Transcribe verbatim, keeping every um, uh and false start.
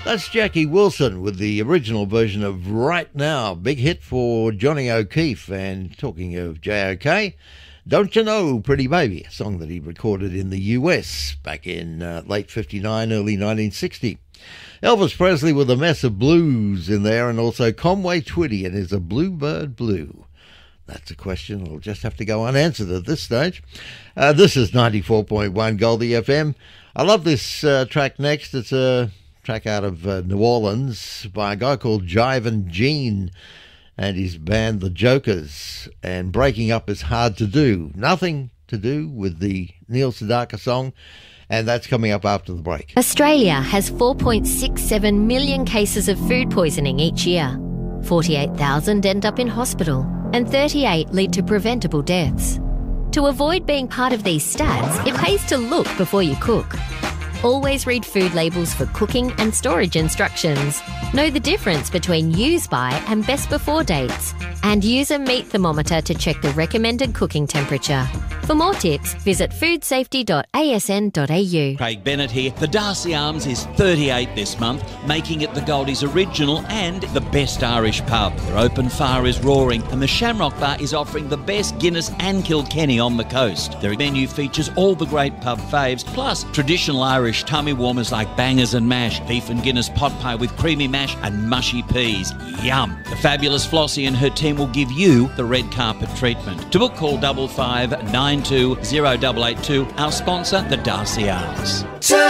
That's Jackie Wilson with the original version of Right Now. Big hit for Johnny O'Keefe. And talking of J O K, Don't You Know, Pretty Baby, a song that he recorded in the U S back in uh, late fifty-nine, early nineteen sixty. Elvis Presley with A Mess of Blues in there, and also Conway Twitty and Is a Bluebird Blue? That's a question that'll just have to go unanswered at this stage. Uh, this is ninety-four point one Goldie F M. I love this uh, track next. It's a track out of uh, New Orleans by a guy called Jivin' Gene and his band The Jokers. And breaking up is hard to do. Nothing to do with the Neil Sedaka song. And that's coming up after the break. Australia has four point six seven million cases of food poisoning each year. forty-eight thousand end up in hospital and thirty-eight lead to preventable deaths. To avoid being part of these stats, it pays to look before you cook. Always read food labels for cooking and storage instructions. Know the difference between use by and best before dates. And use a meat thermometer to check the recommended cooking temperature. For more tips, visit food safety dot a s n dot a u. Craig Bennett here. The Darcy Arms is thirty-eight this month, making it the Goldies original and the best Irish pub. Their open fire is roaring and the Shamrock Bar is offering the best Guinness and Kilkenny on the coast. Their menu features all the great pub faves, plus traditional Irish tummy warmers like bangers and mash, beef and Guinness pot pie with creamy mash and mushy peas. Yum! The fabulous Flossie and her team will give you the red carpet treatment. To book, call double five nine two zero eight eight two. Our sponsor, the Darcy Arms.